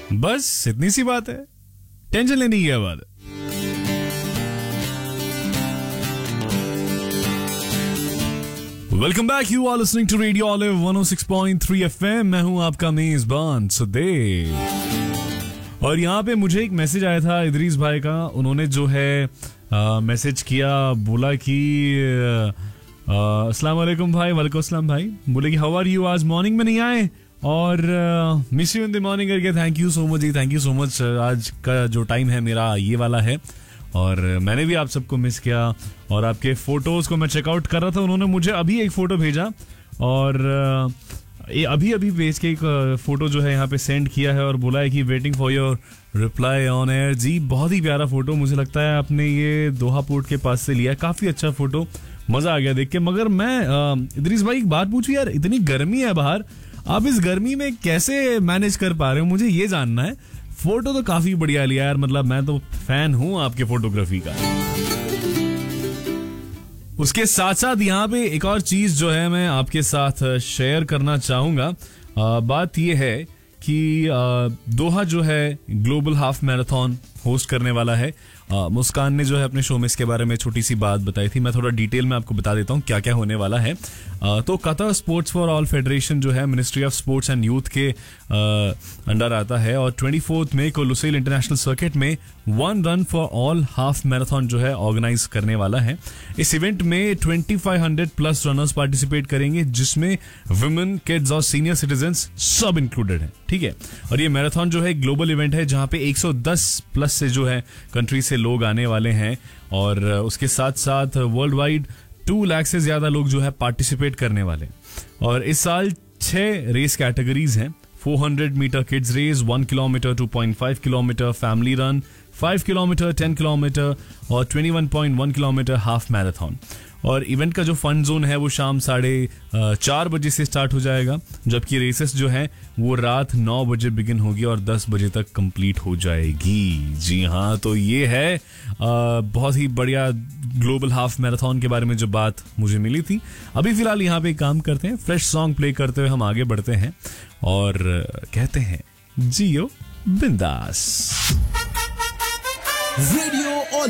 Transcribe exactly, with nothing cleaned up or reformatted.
बस इतनी सी बात है, टेंशन लेने की क्या बात है। Welcome back, you are listening to radio olive one O six point three FM. मैं हूं आपका मेजबान सुदेव, और यहाँ पे मुझे एक मैसेज आया था इदरीस भाई का। उन्होंने जो है मैसेज किया, बोला कि अस्सलाम वालेकुम भाई। वालेकुम अस्सलाम भाई। बोले कि हाउ आर यू, आज मॉर्निंग में नहीं आए और miss you in the morning करके। Thank you so much ji, thank you so much. आज का जो टाइम है मेरा ये वाला है, और मैंने भी आप सबको मिस किया, और आपके फोटोज को मैं चेकआउट कर रहा था। उन्होंने मुझे अभी एक फोटो भेजा, और ये अभी अभी भेज के एक फोटो जो है यहाँ पे सेंड किया है, और बोला है कि waiting for your reply on air. जी बहुत ही प्यारा फोटो, मुझे लगता है आपने ये दोहा पोर्ट के पास से लिया है। काफी अच्छा फोटो, मजा आ गया देख के। मगर मैं इदरीस भाई एक बात पूछूं यार, इतनी गर्मी है बाहर, आप इस गर्मी में कैसे मैनेज कर पा रहे हो, मुझे ये जानना है। फोटो तो काफी बढ़िया लिया यार, मतलब मैं तो फैन हूं आपके फोटोग्राफी का। उसके साथ साथ यहाँ पे एक और चीज जो है मैं आपके साथ शेयर करना चाहूंगा। बात यह है कि आ, दोहा जो है ग्लोबल हाफ मैराथन होस्ट करने वाला है। आ, मुस्कान ने जो है अपने शो में इसके बारे में छोटी सी बात बताई थी। मैं थोड़ा डिटेल में आपको बता देता हूँ क्या क्या होने वाला है। आ, तो Qatar sports for all federation जो है ministry of sports and youth के अंडर आता है, और ट्वेंटी फोर्थ मई को लुसेल इंटरनेशनल सर्किट में one run for all half marathon जो है ऑर्गेनाइज करने वाला है। इस इवेंट में twenty five hundred plus runners participate करेंगे, जिसमें वुमेन, किड्स और सीनियर सिटीजन्स सब इंक्लूडेड है। ठीक है, और ये मैराथन जो है ग्लोबल इवेंट है, जहां पे एक सौ दस प्लस से जो है कंट्री से लोग आने वाले हैं, और उसके साथ साथ वर्ल्ड वाइड टू लाख से ज्यादा लोग जो है पार्टिसिपेट करने वाले। और इस साल छह रेस कैटेगरीज हैं: four hundred metre kids race, one kilometre, two point five kilometre family run, five kilometre, ten kilometre और twenty one point one kilometre half marathon. और इवेंट का जो फन जोन है वो शाम साढ़े चार बजे से स्टार्ट हो जाएगा, जबकि रेसेस जो है वो रात नौ बजे बिगिन होगी और दस बजे तक कंप्लीट हो जाएगी। जी हाँ, तो ये है आ, बहुत ही बढ़िया ग्लोबल हाफ मैराथन के बारे में जो बात मुझे मिली थी। अभी फिलहाल यहाँ पे काम करते हैं, फ्रेश सॉन्ग प्ले करते हुए हम आगे बढ़ते हैं और कहते हैं जियो बिंदास। रेडियो